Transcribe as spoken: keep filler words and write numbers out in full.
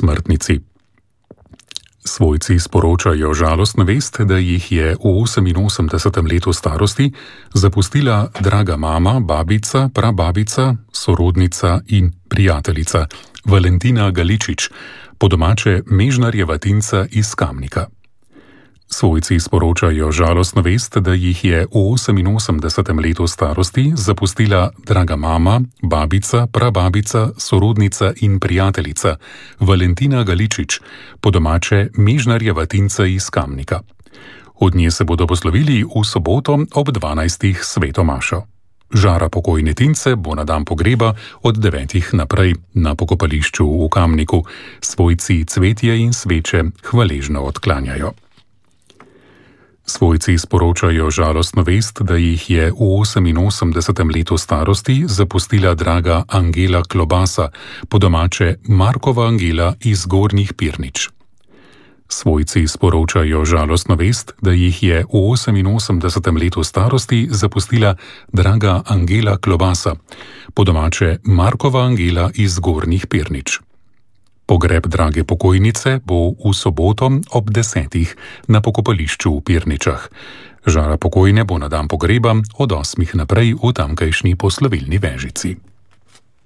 posmrtnici. Svojci sporočajo žalostno vest, da jih je v oseminosemdesetem letu starosti zapustila draga mama, babica, prababica, sorodnica in prijateljica Valentina Galičič, po domače Mežnarjeva Tinca iz Kamnika. Svojci sporočajo žalostno vest, da jih je v oseminosemdesetem letu starosti zapustila draga mama, babica, prababica, sorodnica in prijateljica Valentina Galičič, po domače Mežnarjeva Tinca iz Kamnika. Od nje se bodo poslovili v soboto ob dvanajstih sveto mašo. Žara pokojne Tince bo na dan pogreba od devetih naprej na pokopališču v Kamniku. Svojci cvetje in sveče hvaležno odklanjajo. Svojci sporočajo žalostno vest, da jih je v oseminosemdesetem letu starosti zapustila draga Angela Klobasa, po domače Markova Angela iz Gornjih Pirnič. Svojci sporočajo žalostno vest, da jih je v oseminosemdesetem letu starosti zapustila draga Angela Klobasa, po domače Markova Angela iz Gornjih Pirnič. Pogreb drage pokojnice bo v soboto ob desetih na pokopališču v Pirničah. Žara pokojne bo na dan pogreba od osmih naprej v tamkajšnji poslovilni Vežici.